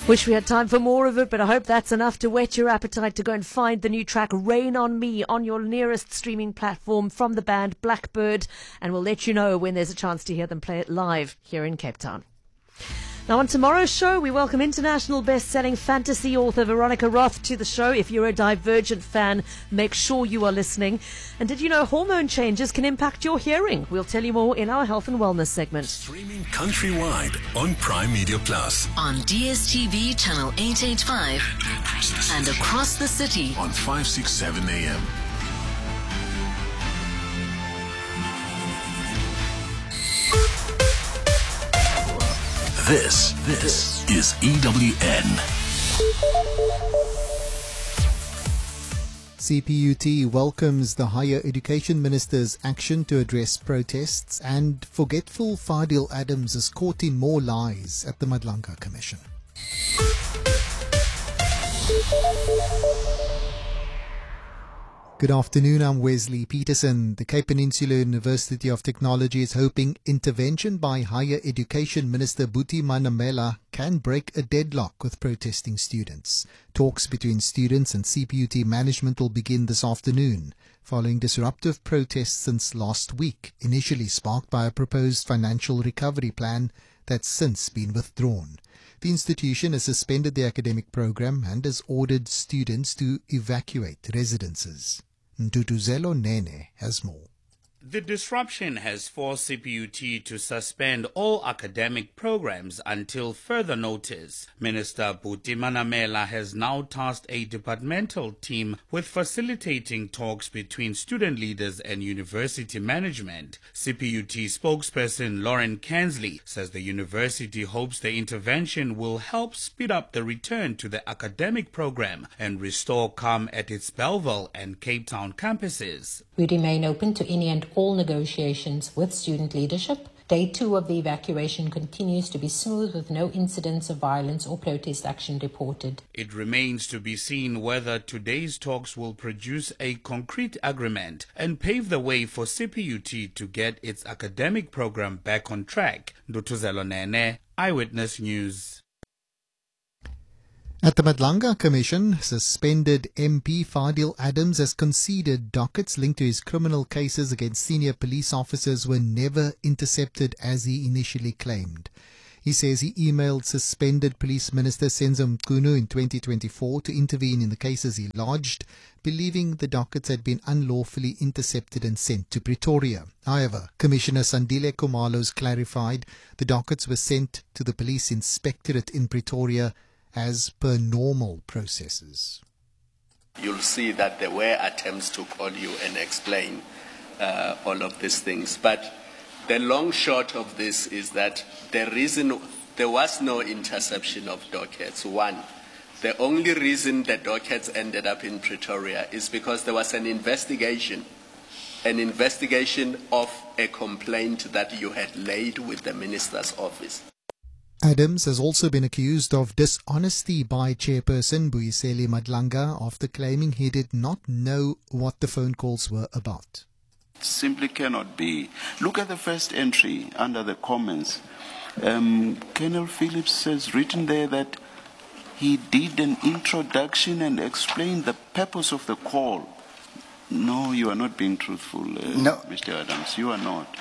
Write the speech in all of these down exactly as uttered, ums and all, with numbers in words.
Wish we had time for more of it, but I hope that's enough to whet your appetite to go and find the new track Rain on Me on your nearest streaming platform from the band Blackbird, and we'll let you know when there's a chance to hear them play it live here in Cape Town. Now, on tomorrow's show, we welcome international best-selling fantasy author Veronica Roth to the show. If you're a Divergent fan, make sure you are listening. And did you know hormone changes can impact your hearing? We'll tell you more in our health and wellness segment. Streaming countrywide on Prime Media Plus. On D S T V channel eight eighty-five And across the city. and across the city On five sixty-seven A M. This, this is E W N. C P U T welcomes the Higher Education Minister's action to address protests, and forgetful Fadil Adams is caught in more lies at the Madlanga Commission. Good afternoon, I'm Wesley Peterson. The Cape Peninsula University of Technology is hoping intervention by Higher Education Minister Buti Manamela can break a deadlock with protesting students. Talks between students and C P U T management will begin this afternoon, following disruptive protests since last week, initially sparked by a proposed financial recovery plan that's since been withdrawn. The institution has suspended the academic program and has ordered students to evacuate residences. Ntutuzelo Nene has more. The disruption has forced C P U T to suspend all academic programs until further notice. Minister Buti Manamela has now tasked a departmental team with facilitating talks between student leaders and university management. C P U T spokesperson Lauren Kansley says the university hopes the intervention will help speed up the return to the academic program and restore calm at its Bellville and Cape Town campuses. We remain open to any and all negotiations with student leadership. Day two of the evacuation continues to be smooth, with no incidents of violence or protest action reported. It remains to be seen whether today's talks will produce a concrete agreement and pave the way for C P U T to get its academic program back on track. Ntutuzelo Nene, Eyewitness News. At the Madlanga Commission, suspended M P Fadil Adams has conceded dockets linked to his criminal cases against senior police officers were never intercepted as he initially claimed. He says he emailed suspended Police Minister Senzo Mchunu in twenty twenty-four to intervene in the cases he lodged, believing the dockets had been unlawfully intercepted and sent to Pretoria. However, Commissioner Sandile Khumalo clarified the dockets were sent to the Police Inspectorate in Pretoria as per normal processes. You'll see that there were attempts to call you and explain uh, all of these things. But the long short of this is that the reason there was no interception of dockets, one, the only reason the dockets ended up in Pretoria is because there was an investigation, an investigation of a complaint that you had laid with the minister's office. Adams has also been accused of dishonesty by Chairperson Buyiseli Madlanga after claiming he did not know what the phone calls were about. Simply cannot be. Look at the first entry under the comments. Um, Colonel Phillips has written there that he did an introduction and explained the purpose of the call. No, you are not being truthful, uh, no. Mister Adams. You are not.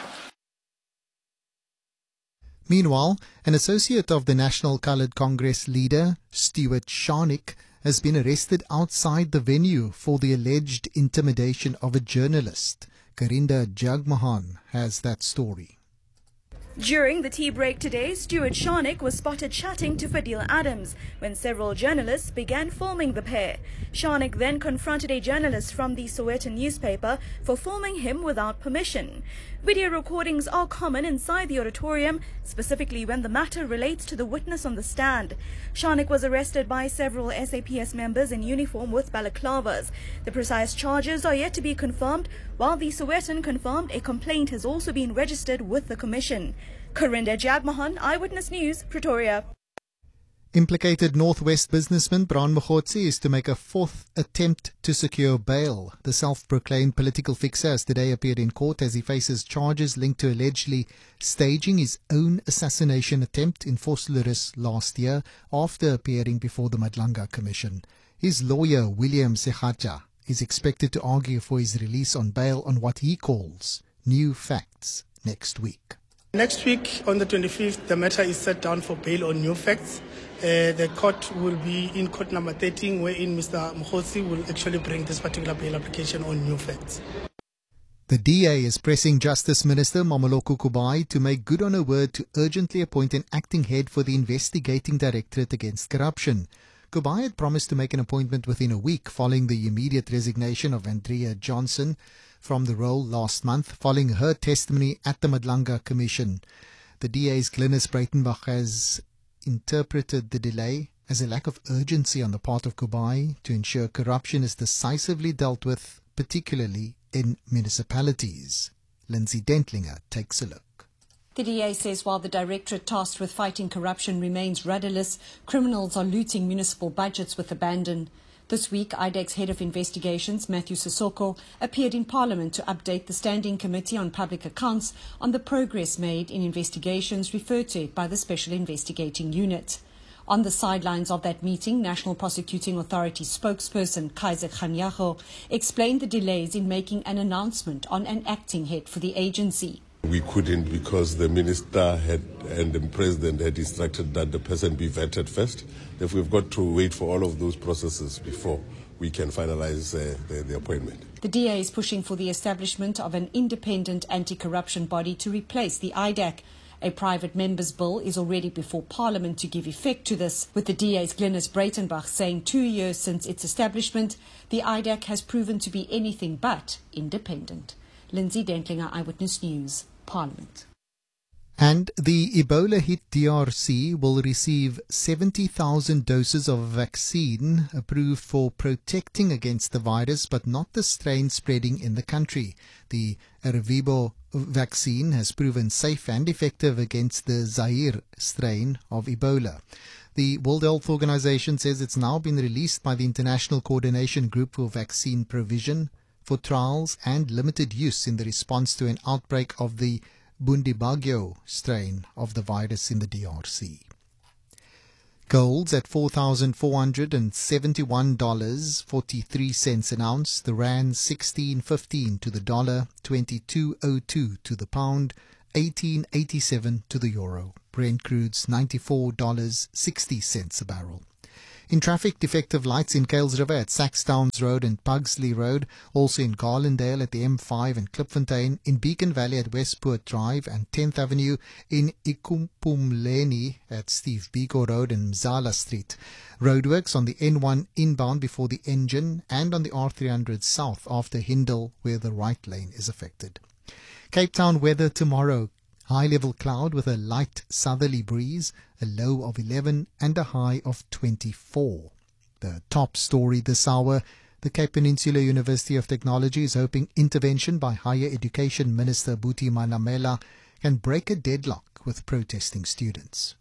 Meanwhile, an associate of the National Coloured Congress leader, Stuart Sharnick, has been arrested outside the venue for the alleged intimidation of a journalist. Karinda Jagmohan has that story. During the tea break today, Stuart Sharnick was spotted chatting to Fadil Adams when several journalists began filming the pair. Sharnick then confronted a journalist from the Sowetan newspaper for filming him without permission. Video recordings are common inside the auditorium, specifically when the matter relates to the witness on the stand. Sharnick was arrested by several S A P S members in uniform with balaclavas. The precise charges are yet to be confirmed, while the Sowetan confirmed a complaint has also been registered with the Commission. Karinda Jagmohan, Eyewitness News, Pretoria. Implicated Northwest businessman Bron Mokhotsi is to make a fourth attempt to secure bail. The self-proclaimed political fixer has today appeared in court as he faces charges linked to allegedly staging his own assassination attempt in Vosloorus last year after appearing before the Madlanga Commission. His lawyer, William Segaja, is expected to argue for his release on bail on what he calls new facts next week. Next week, on the twenty-fifth, the matter is set down for bail on new facts. Uh, the court will be in court number thirteen, wherein Mister Mokhotsi will actually bring this particular bail application on new facts. The D A is pressing Justice Minister Mamoloko Kubai to make good on her word to urgently appoint an acting head for the investigating directorate against corruption. Kubai had promised to make an appointment within a week following the immediate resignation of Andrea Johnson from the role last month, following her testimony at the Madlanga Commission. The D A's Glynis Breitenbach has interpreted the delay as a lack of urgency on the part of Kubai to ensure corruption is decisively dealt with, particularly in municipalities. Lindsay Dentlinger takes a look. The D A says while the directorate tasked with fighting corruption remains rudderless, criminals are looting municipal budgets with abandon. This week, I D E C's head of investigations, Matthew Sissoko, appeared in Parliament to update the Standing Committee on Public Accounts on the progress made in investigations referred to by the Special Investigating Unit. On the sidelines of that meeting, National Prosecuting Authority spokesperson Kaiser Khanyago explained the delays in making an announcement on an acting head for the agency. We couldn't because the minister had and the president had instructed that the person be vetted first. Therefore, we've got to wait for all of those processes before we can finalize uh, the, the appointment. The D A is pushing for the establishment of an independent anti-corruption body to replace the I D A C. A private member's bill is already before Parliament to give effect to this, with the D A's Glynis Breitenbach saying two years since its establishment, the I D A C has proven to be anything but independent. Lindsay Dentlinger, Eyewitness News, Parliament. And the Ebola hit D R C will receive seventy thousand doses of vaccine approved for protecting against the virus, but not the strain spreading in the country. The Ervebo vaccine has proven safe and effective against the Zaire strain of Ebola. The World Health Organization says it's now been released by the International Coordination Group for Vaccine Provision for trials and limited use in the response to an outbreak of the Bundibagyo strain of the virus in the D R C. Gold's at four thousand four hundred seventy-one dollars and forty-three cents an ounce. The rand sixteen fifteen to the dollar, twenty-two oh two to the pound, eighteen eighty-seven to the euro. Brent crude's ninety-four dollars and sixty cents a barrel. In traffic, defective lights in Kuils River at Saxtowns Road and Pugsley Road, also in Garlandale at the M five and Klipfontein, in Beacon Valley at Westpoort Drive and tenth Avenue, in Ikumpumleni at Steve Biko Road and Mzala Street. Roadworks on the N one inbound before the engine and on the R three hundred south after Hindle, where the right lane is affected. Cape Town weather tomorrow. High-level cloud with a light southerly breeze, a low of eleven and a high of twenty-four. The top story this hour, the Cape Peninsula University of Technology is hoping intervention by Higher Education Minister Buti Manamela can break a deadlock with protesting students.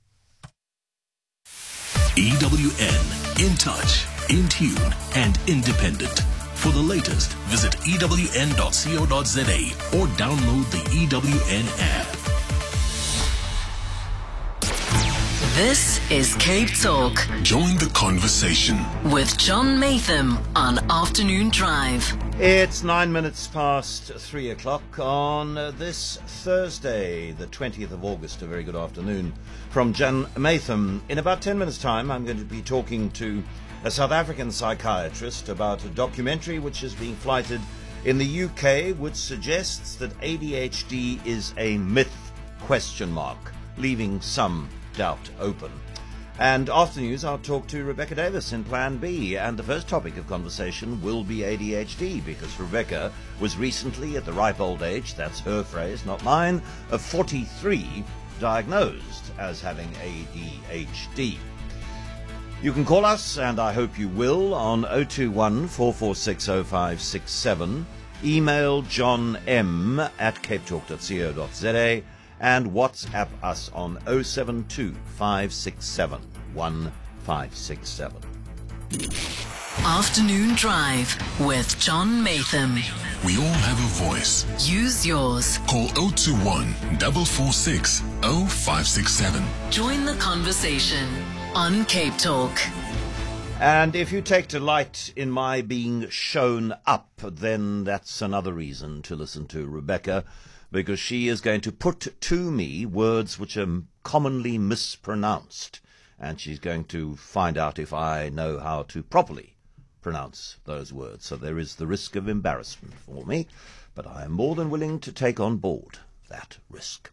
E W N, in touch, in tune and independent. For the latest, visit E W N dot co dot za or download the E W N app. This is Cape Talk Join the conversation with John Matham on Afternoon Drive. It's nine minutes past three o'clock on uh, this Thursday, the twentieth of August. A very good afternoon from John Matham. In about ten minutes' time, I'm going to be talking to a South African psychiatrist about a documentary which is being flighted in the U K, which suggests that A D H D is a myth, question mark, leaving some doubt open. And after news, I'll talk to Rebecca Davis in Plan B, and the first topic of conversation will be A D H D, because Rebecca was recently at the ripe old age, that's her phrase, not mine, of forty-three, diagnosed as having A D H D. You can call us, and I hope you will, on oh two one, four four six, oh five six seven, email john m at cape talk dot co dot za, and WhatsApp us on oh seven two, five six seven, one five six seven. Afternoon Drive with John Matham. We all have a voice. Use yours. Call zero two one, four four six, zero five six seven. Join the conversation on Cape Talk. And if you take delight in my being shown up, then that's another reason to listen to Rebecca, because she is going to put to me words which are commonly mispronounced, and she's going to find out if I know how to properly pronounce those words. So there is the risk of embarrassment for me, but I am more than willing to take on board that risk.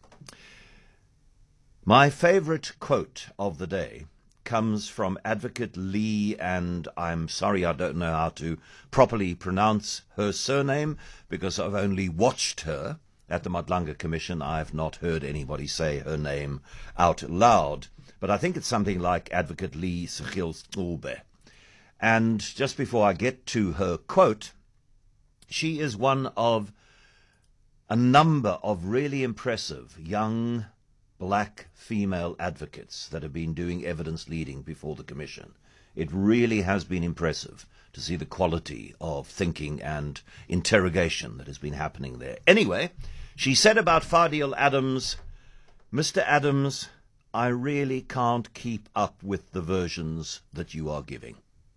My favourite quote of the day comes from Advocate Lee, and I'm sorry I don't know how to properly pronounce her surname because I've only watched her at the Madlanga Commission. I've not heard anybody say her name out loud, but I think it's something like Advocate Lee Sigil-Ncube. And just before I get to her quote, she is one of a number of really impressive young black female advocates that have been doing evidence leading before the Commission. It really has been impressive to see the quality of thinking and interrogation that has been happening there. Anyway, she said about Fadil Adams, Mister Adams, I really can't keep up with the versions that you are giving.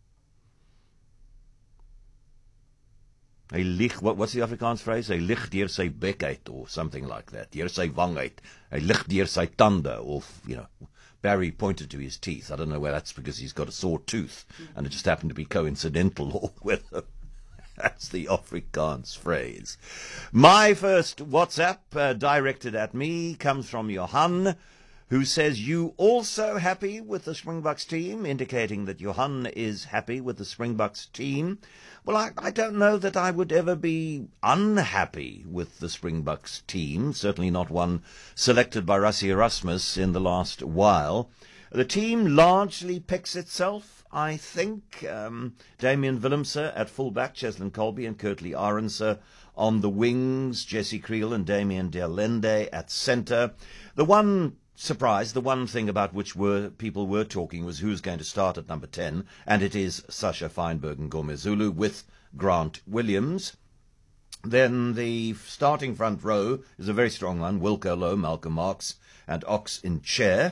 Hy lieg, what, what's the Afrikaans phrase? Hy lieg deur sy bek uit, or something like that. Deur sy wang uit. Hy lieg deur sy tande, or, you know, Barry pointed to his teeth. I don't know whether that's because he's got a sore tooth, and it just happened to be coincidental, or whether that's the Afrikaans phrase. My first WhatsApp, uh, directed at me, comes from Johan, who says, you also happy with the Springboks team, indicating that Johan is happy with the Springboks team. Well, I, I don't know that I would ever be unhappy with the Springboks team, certainly not one selected by Rassie Erasmus in the last while. The team largely picks itself, I think. Um, Damian Willemse at fullback, Cheslin Colby and Kurtley Arendse on the wings, Jesse Creel and Damian Delende at centre. The one surprise, the one thing about which were people were talking was who's going to start at number ten, and it is Sasha Feinberg and Ngomezulu with Grant Williams. Then the starting front row is a very strong one, Wilco Low, Malcolm Marx and Ox in chair.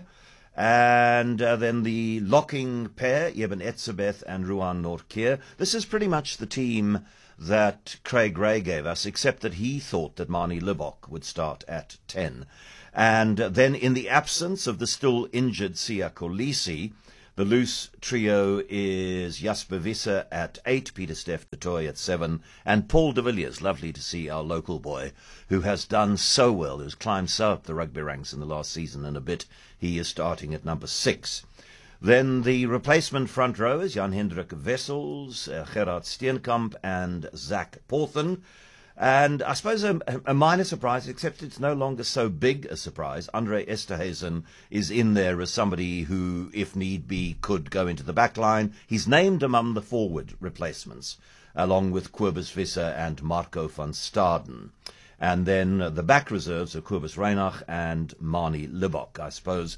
And uh, then the locking pair, Eben Etzebeth and Ruan Nortkeer. This is pretty much the team that Craig Ray gave us, except that he thought that Manie Libbok would start at ten. And then in the absence of the still injured Siya Kolisi, the loose trio is Jasper Visser at eight, Peter Steph de Toy at seven, and Paul de Villiers, lovely to see our local boy, who has done so well, who's climbed so up the rugby ranks in the last season and a bit. He is starting at number six. Then the replacement front row is Jan-Hendrik Wessels, uh, Gerard Steenkamp and Zach Porthen. And I suppose a, a minor surprise, except it's no longer so big a surprise. Andre Esterhuizen is in there as somebody who, if need be, could go into the back line. He's named among the forward replacements, along with Kobus Visser and Marco van Staden. And then uh, the back reserves are Kobus Reinach and Manie Libbok, I suppose.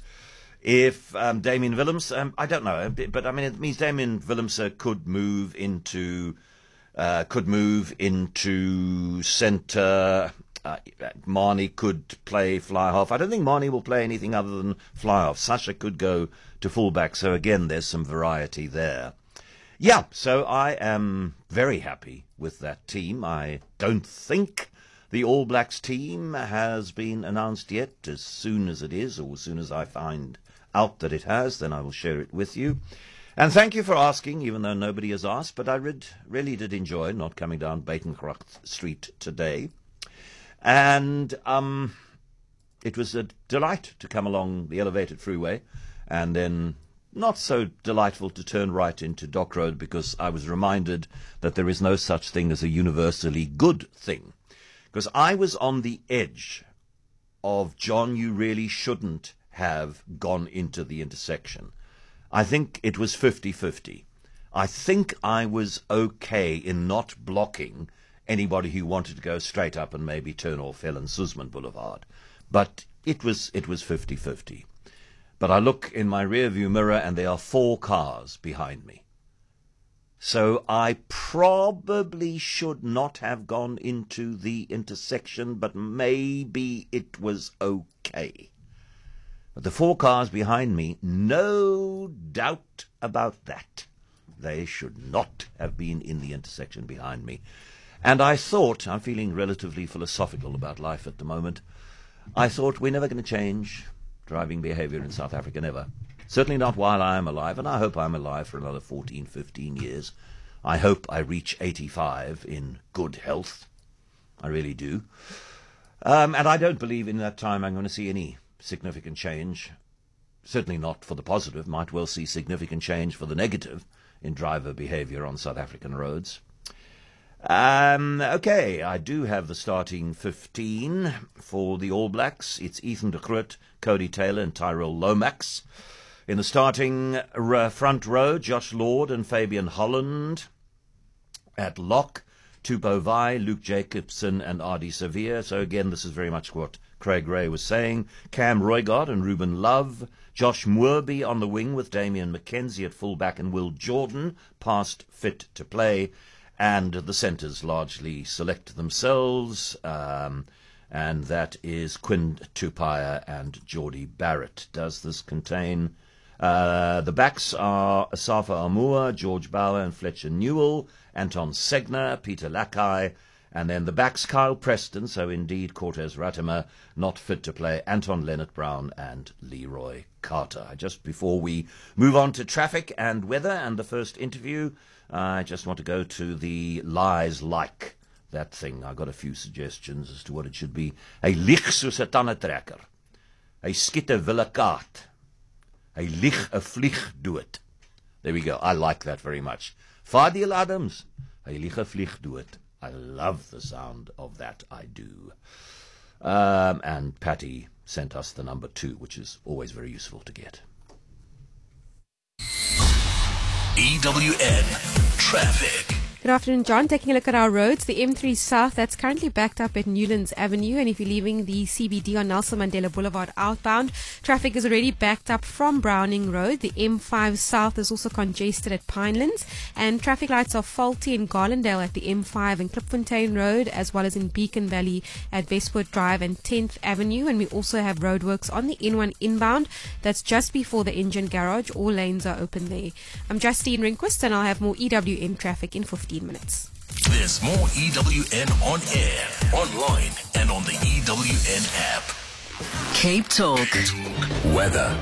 If um, Damien Willems, um, I don't know, but I mean, it means Damien Willems could move into... Uh, could move into centre. Uh, Manie could play fly-half. I don't think Manie will play anything other than fly-half. Sasha could go to full-back. So, again, there's some variety there. Yeah, so I am very happy with that team. I don't think the All Blacks team has been announced yet. As soon as it is, or as soon as I find out that it has, then I will share it with you. And thank you for asking, even though nobody has asked, but I read, really did enjoy not coming down Bakengracht Street today. And um, it was a delight to come along the elevated freeway, and then not so delightful to turn right into Dock Road, because I was reminded that there is no such thing as a universally good thing. Because I was on the edge of, John, you really shouldn't have gone into the intersection. I think it was fifty-fifty. I think I was okay in not blocking anybody who wanted to go straight up and maybe turn off Helen Suzman Boulevard. But it was it was fifty-fifty. But I look in my rearview mirror and there are four cars behind me. So I probably should not have gone into the intersection, but maybe it was okay. But the four cars behind me, no doubt about that. They should not have been in the intersection behind me. And I thought, I'm feeling relatively philosophical about life at the moment, I thought we're never going to change driving behavior in South Africa, never. Certainly not while I am alive, and I hope I'm alive for another fourteen, fifteen years. I hope I reach eighty-five in good health. I really do. Um, and I don't believe in that time I'm going to see any significant change. Certainly not for the positive. Might well see significant change for the negative in driver behavior on South African roads. Um, okay, I do have the starting fifteen for the All Blacks. It's Ethan de Groot, Cody Taylor and Tyrell Lomax. In the starting uh, front row, Josh Lord and Fabian Holland. At lock, Tupou Vai, Luke Jacobson and Ardie Savea. So again, this is very much what Craig Ray was saying. Cam Roygard and Ruben Love. Josh Moorby on the wing with Damian McKenzie at fullback and Will Jordan, past fit to play. And the centres largely select themselves. Um, and that is Quinn Tupaia and Geordie Barrett. Does this contain... Uh, the backs are Asafa Amua, George Bauer and Fletcher Newell, Anton Segner, Peter Lakai, and then the backs Kyle Preston, so indeed Cortez Ratimer, not fit to play, Anton Leonard Brown and Leroy Carter. Just before we move on to traffic and weather and the first interview, I just want to go to the lies like that thing. I got a few suggestions as to what it should be. Hy lieg soos 'n tandetrekker. Hy skiet 'n wilde kaart. Hy lieg 'n vlieg dood. There we go. I like that very much. Fadil Adams. Hy lieg 'n vlieg dood. I love the sound of that. I do. Um, and Patty sent us the number two, which is always very useful to get. E W N Traffic. Good afternoon, John. Taking a look at our roads, the M three South, that's currently backed up at Newlands Avenue, and if you're leaving the C B D on Nelson Mandela Boulevard outbound, traffic is already backed up from Browning Road. The M five South is also congested at Pinelands, and traffic lights are faulty in Garlandale at the M five and Klipfontein Road, as well as in Beacon Valley at Westport Drive and tenth Avenue, and we also have roadworks on the N one inbound. That's just before the engine garage. All lanes are open there. I'm Justine Rehnquist, and I'll have more E W N traffic in fifteen minutes. There's more E W N on air, online, and on the E W N app. Cape Talk. Weather.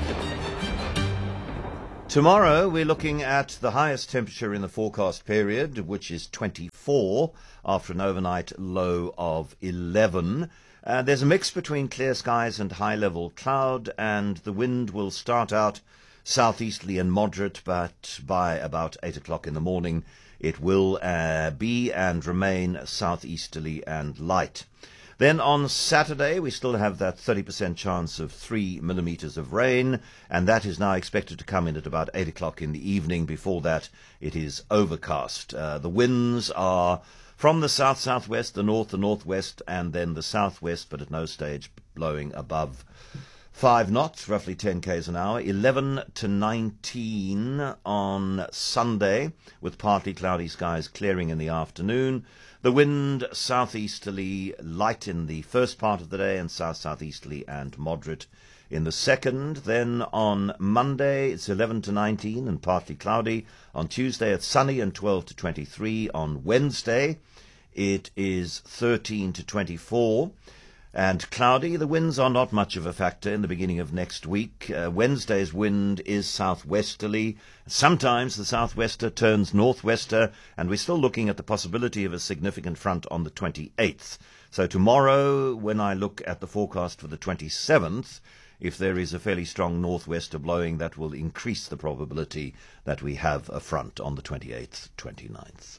Tomorrow we're looking at the highest temperature in the forecast period, which is twenty-four, after an overnight low of eleven. Uh, there's a mix between clear skies and high-level cloud, and the wind will start out southeasterly and moderate, but by about eight o'clock in the morning it will uh, be and remain southeasterly and light. Then on Saturday, we still have that thirty percent chance of three millimetres of rain, and that is now expected to come in at about eight o'clock in the evening. Before that, it is overcast. Uh, the winds are from the south-southwest, the north, the northwest, and then the southwest, but at no stage blowing above five knots, roughly ten k's an hour. eleven to nineteen on Sunday, with partly cloudy skies clearing in the afternoon. The wind southeasterly light in the first part of the day and south-southeasterly and moderate in the second. Then on Monday, it's eleven to nineteen and partly cloudy. On Tuesday, it's sunny and twelve to twenty-three. On Wednesday, it is thirteen to twenty-four. And cloudy. The winds are not much of a factor in the beginning of next week. Uh, Wednesday's wind is southwesterly. Sometimes the southwester turns northwester, and we're still looking at the possibility of a significant front on the twenty-eighth. So tomorrow, when I look at the forecast for the twenty-seventh, if there is a fairly strong northwester blowing, that will increase the probability that we have a front on the twenty-eighth, twenty-ninth.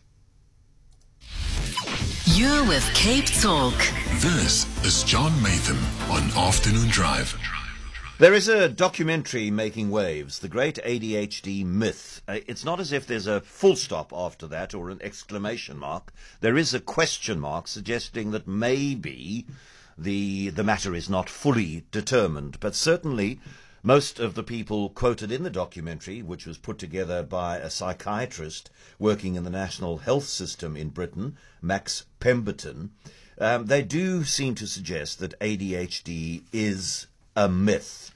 You're with Cape Talk. This is John Matham on Afternoon Drive. There is a documentary making waves, The Great A D H D Myth. Uh, it's not as if there's a full stop after that or an exclamation mark. There is a question mark suggesting that maybe the the matter is not fully determined. But certainly Most of the people quoted in the documentary, which was put together by a psychiatrist working in the National Health System in Britain, Max Pemberton, um, they do seem to suggest that A D H D is a myth.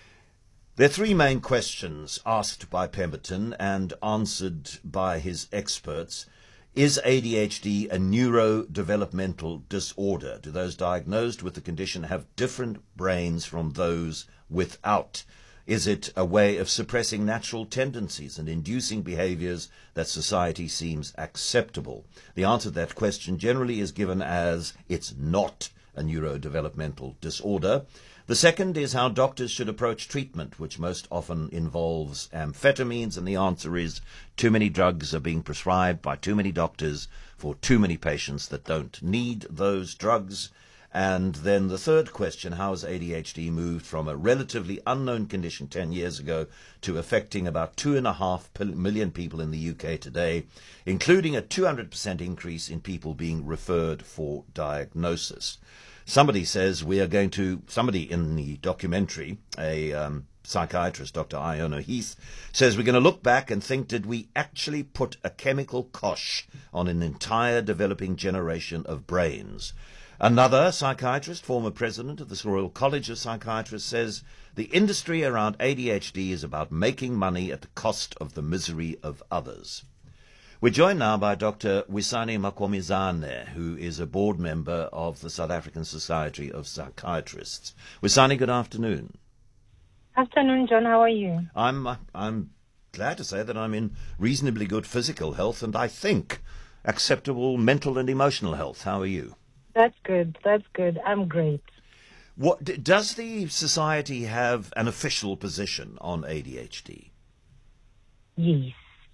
There are three main questions asked by Pemberton and answered by his experts. Is A D H D a neurodevelopmental disorder? Do those diagnosed with the condition have different brains from those without? Is it a way of suppressing natural tendencies and inducing behaviors that society seems acceptable? The answer to that question generally is given as it's not a neurodevelopmental disorder. The second is how doctors should approach treatment, which most often involves amphetamines, and the answer is too many drugs are being prescribed by too many doctors for too many patients that don't need those drugs. And then the third question, how has A D H D moved from a relatively unknown condition ten years ago to affecting about two and a half million people in the U K today, including a two hundred percent increase in people being referred for diagnosis? Somebody says we are going to, somebody in the documentary, a um, psychiatrist, Doctor Iona Heath, says we're going to look back and think, did we actually put a chemical kosh on an entire developing generation of brains? Another psychiatrist, former president of the Royal College of Psychiatrists, says the industry around A D H D is about making money at the cost of the misery of others. We're joined now by Doctor Wisani Makomizane, who is a board member of the South African Society of Psychiatrists. Wisani, good afternoon. Afternoon, John. How are you? I'm I'm glad to say that I'm in reasonably good physical health and I think acceptable mental and emotional health. How are you? That's good. That's good. I'm great. What does the society have an official position on A D H D? Yes.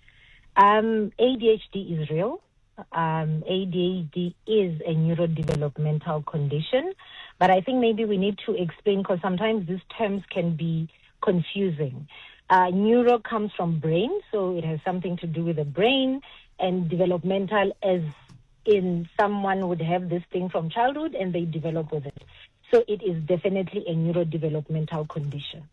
Um, A D H D is real. Um, A D H D is a neurodevelopmental condition, but I think maybe we need to explain because sometimes these terms can be confusing. Uh, neuro comes from brain, so it has something to do with the brain, and developmental as in someone would have this thing from childhood and they develop with it. So it is definitely a neurodevelopmental condition.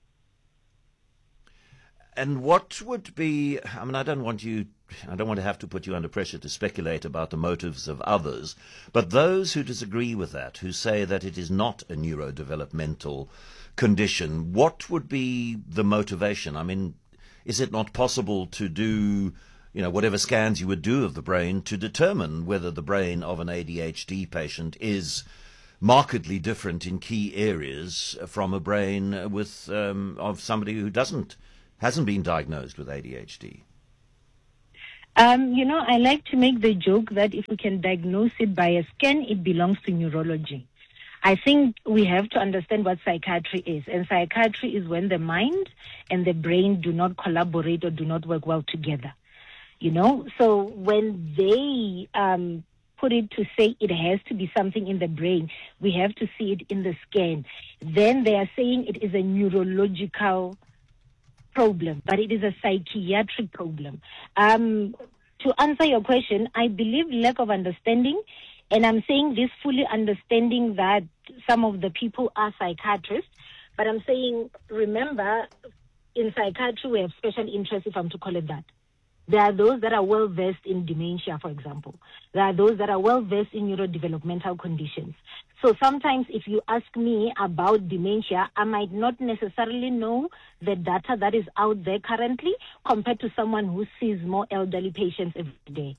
And what would be, I mean, I don't want you, I don't want to have to put you under pressure to speculate about the motives of others, but those who disagree with that, who say that it is not a neurodevelopmental condition, what would be the motivation? I mean, is it not possible to do, you know, whatever scans you would do of the brain to determine whether the brain of an A D H D patient is markedly different in key areas from a brain with um, of somebody who doesn't hasn't been diagnosed with A D H D? Um, you know, I like to make the joke that if we can diagnose it by a scan, it belongs to neurology. I think we have to understand what psychiatry is. And psychiatry is when the mind and the brain do not collaborate or do not work well together. You know, so when they um, put it to say it has to be something in the brain, we have to see it in the scan. Then they are saying it is a neurological problem, but it is a psychiatric problem. Um, to answer your question, I believe lack of understanding, and I'm saying this fully understanding that some of the people are psychiatrists, but I'm saying, remember, in psychiatry we have special interests, if I'm to call it that. There are those that are well-versed in dementia, for example. There are those that are well-versed in neurodevelopmental conditions. So sometimes if you ask me about dementia, I might not necessarily know the data that is out there currently compared to someone who sees more elderly patients every day.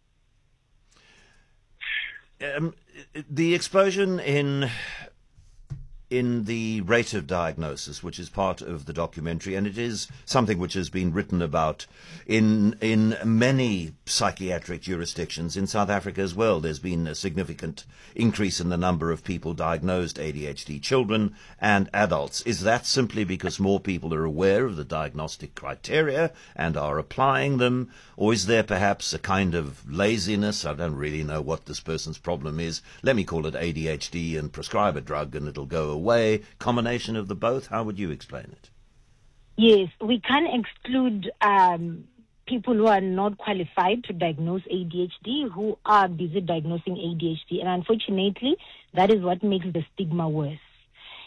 Um, the explosion in in the rate of diagnosis, which is part of the documentary, and it is something which has been written about in in many psychiatric jurisdictions in South Africa as well. There's been a significant increase in the number of people diagnosed A D H D, children and adults. Is that simply because more people are aware of the diagnostic criteria and are applying them, or is there perhaps a kind of laziness? I don't really know what this person's problem is. Let me call it A D H D and prescribe a drug and it'll go away. Combination of the both? How would you explain it? Yes, we can't exclude um, people who are not qualified to diagnose A D H D, who are busy diagnosing A D H D. And unfortunately, that is what makes the stigma worse.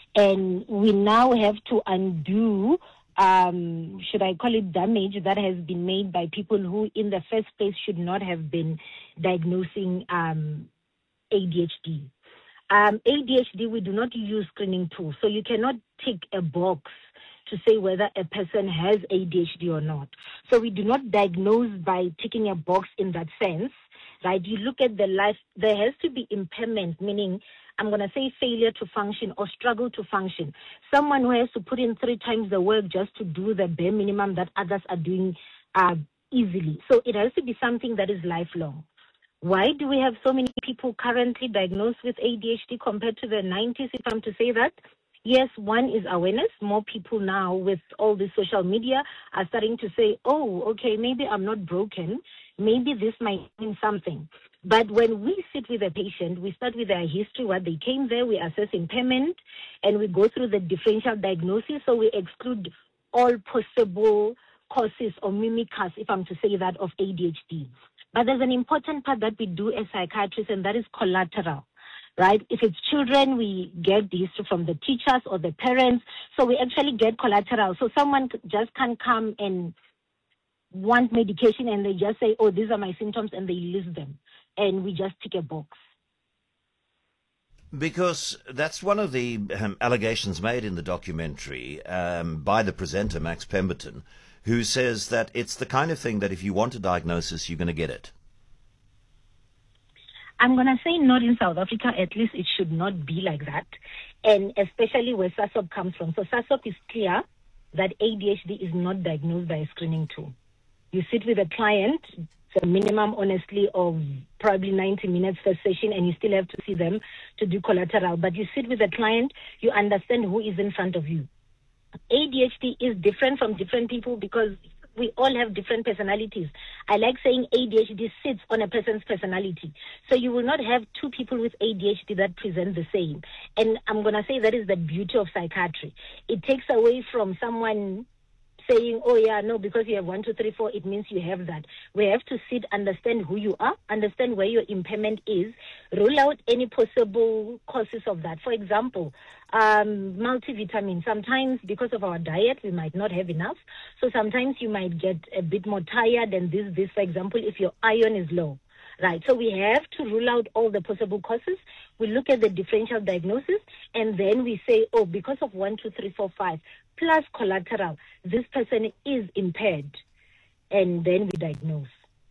And we now have to undo, um, should I call it damage, that has been made by people who in the first place should not have been diagnosing um, A D H D. Um, A D H D, we do not use screening tools, so you cannot tick a box to say whether a person has A D H D or not. So we do not diagnose by ticking a box in that sense, right? You look at the life, there has to be impairment, meaning I'm going to say failure to function or struggle to function. Someone who has to put in three times the work just to do the bare minimum that others are doing uh, easily. So it has to be something that is lifelong. Why do we have so many people currently diagnosed with A D H D compared to the nineties, if I'm to say that? Yes, one is awareness. More people now with all the social media are starting to say, oh, okay, maybe I'm not broken. Maybe this might mean something. But when we sit with a patient, we start with their history, what they came there, we assess impairment, and we go through the differential diagnosis. So we exclude all possible causes or mimickers, if I'm to say that, of A D H D. But there's an important part that we do as psychiatrists, and that is collateral. Right? If it's children, we get the history from the teachers or the parents. So we actually get collateral. So someone just can't come and want medication and they just say, oh, these are my symptoms, and they list them. And we just tick a box. Because that's one of the um, allegations made in the documentary um, by the presenter, Max Pemberton, who says that it's the kind of thing that if you want a diagnosis, you're going to get it. I'm going to say not in South Africa, at least it should not be like that, and especially where SASOP comes from. So SASOP is clear that A D H D is not diagnosed by a screening tool. You sit with a client, it's a minimum, honestly, of probably ninety minutes per session, and you still have to see them to do collateral. But you sit with a client, you understand who is in front of you. A D H D is different from different people because we all have different personalities. I like saying A D H D sits on a person's personality. So you will not have two people with A D H D that present the same. And I'm going to say that is the beauty of psychiatry. It takes away from someone saying, oh yeah, no, because you have one, two, three, four, it means you have that. We have to sit, understand who you are, understand where your impairment is, rule out any possible causes of that. For example, um, multivitamin. Sometimes because of our diet, we might not have enough. So sometimes you might get a bit more tired than this, this, for example, if your iron is low. Right, so we have to rule out all the possible causes. We look at the differential diagnosis, and then we say, oh, because of one, two, three, four, five, plus collateral, this person is impaired, and then we diagnose.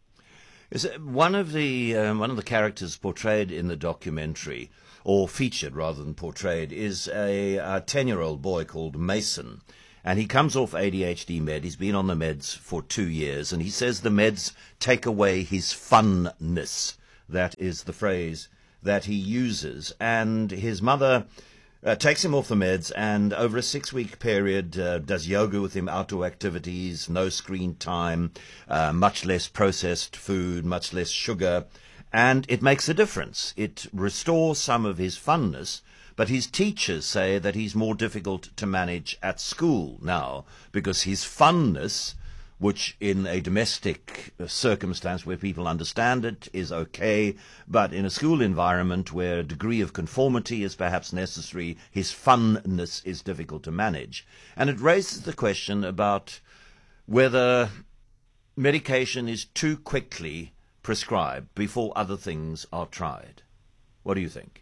Is it one of the um, one of the characters portrayed in the documentary, or featured rather than portrayed, is a ten-year-old boy called Mason. And he comes off A D H D med. He's been on the meds for two years. And he says the meds take away his funness. That is the phrase that he uses. And his mother uh, takes him off the meds and over a six-week period uh, does yoga with him, outdoor activities, no screen time, uh, much less processed food, much less sugar. And it makes a difference. It restores some of his funness. But his teachers say that he's more difficult to manage at school now because his funness, which in a domestic circumstance where people understand it is okay, but in a school environment where a degree of conformity is perhaps necessary, his funness is difficult to manage. And it raises the question about whether medication is too quickly prescribed before other things are tried. What do you think?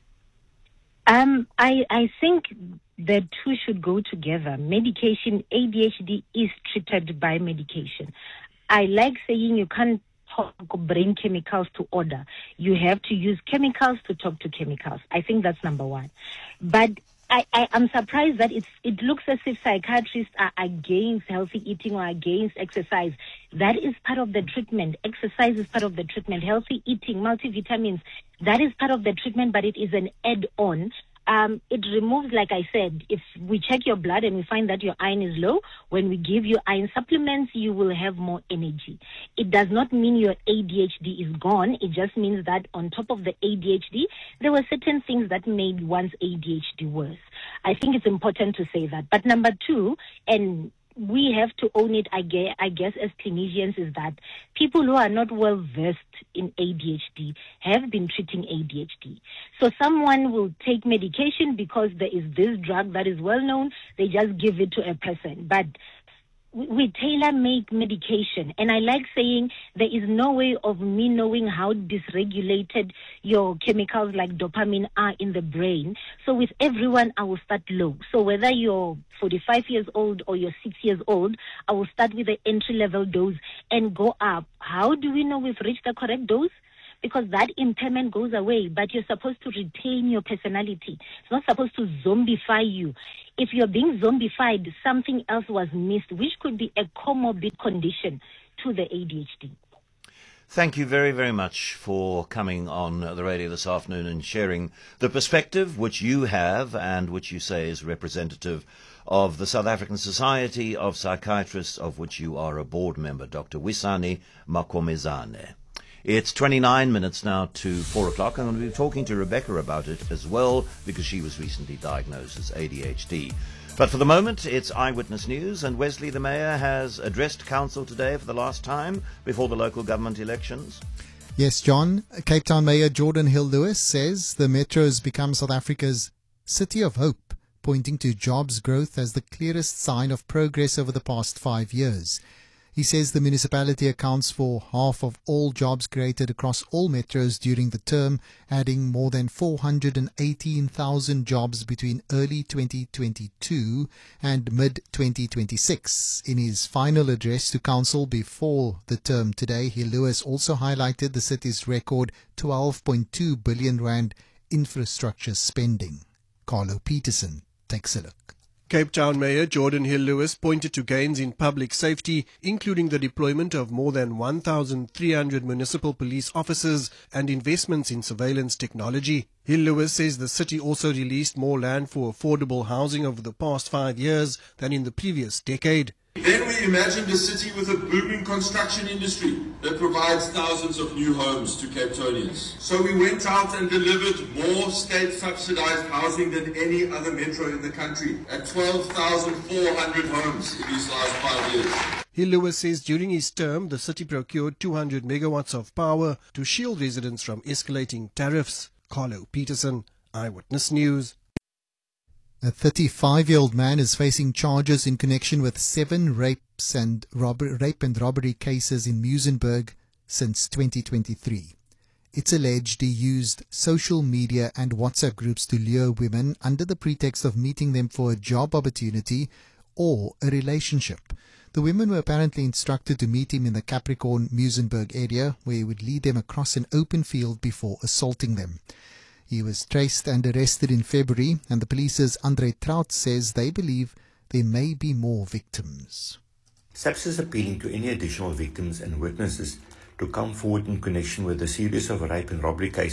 Um, I, I think the two should go together. Medication, A D H D is treated by medication. I like saying you can't talk brain chemicals to order. You have to use chemicals to talk to chemicals. I think that's number one. But I, I, I'm surprised that it's, it looks as if psychiatrists are against healthy eating or against exercise. That is part of the treatment. Exercise is part of the treatment. Healthy eating, multivitamins, that is part of the treatment, but it is an add-on. Um, it removes, like I said, if we check your blood and we find that your iron is low, when we give you iron supplements, you will have more energy. It does not mean your A D H D is gone. It just means that on top of the A D H D, there were certain things that made one's A D H D worse. I think it's important to say that. But number two, and we have to own it, I guess, I guess, as clinicians, is that people who are not well versed in A D H D have been treating A D H D. So someone will take medication because there is this drug that is well known, they just give it to a person. But we tailor-make medication, and I like saying there is no way of me knowing how dysregulated your chemicals like dopamine are in the brain. So with everyone, I will start low. So whether you're forty-five years old or you're six years old, I will start with the entry-level dose and go up. How do we know we've reached the correct dose? Because that impairment goes away, but you're supposed to retain your personality. It's not supposed to zombify you. If you're being zombified, something else was missed, which could be a comorbid condition to the A D H D. Thank you very, very much for coming on the radio this afternoon and sharing the perspective which you have and which you say is representative of the South African Society of Psychiatrists, of which you are a board member, Doctor Wisani Makomezane. It's twenty-nine minutes now to four o'clock. I'm going to be talking to Rebecca about it as well, because she was recently diagnosed as A D H D. But for the moment, it's Eyewitness News, and Wesley, the Mayor, has addressed Council today for the last time before the local government elections. Yes, John. Cape Town Mayor Jordan Hill-Lewis says the Metro has become South Africa's city of hope, pointing to jobs growth as the clearest sign of progress over the past five years. He says the municipality accounts for half of all jobs created across all metros during the term, adding more than four hundred eighteen thousand jobs between early twenty twenty-two and mid twenty twenty-six. In his final address to council before the term today, Hill-Lewis also highlighted the city's record twelve point two billion rand infrastructure spending. Carlo Peterson takes a look. Cape Town Mayor Jordan Hill-Lewis pointed to gains in public safety, including the deployment of more than one thousand three hundred municipal police officers and investments in surveillance technology. Hill-Lewis says the city also released more land for affordable housing over the past five years than in the previous decade. Then we imagined a city with a booming construction industry that provides thousands of new homes to Cape Townians. So we went out and delivered more state-subsidized housing than any other metro in the country, at twelve thousand four hundred homes in these last five years. Hill-Lewis says during his term, the city procured two hundred megawatts of power to shield residents from escalating tariffs. Carlo Peterson, Eyewitness News. A thirty-five-year-old man is facing charges in connection with seven rapes and robber, rape and robbery cases in Muizenberg since twenty twenty-three. It's alleged he used social media and WhatsApp groups to lure women under the pretext of meeting them for a job opportunity or a relationship. The women were apparently instructed to meet him in the Capricorn Muizenberg area, where he would lead them across an open field before assaulting them. He was traced and arrested in February, and the police's Andre Trout says they believe there may be more victims. SAPS is appealing to any additional victims and witnesses to come forward in connection with a series of rape and robbery cases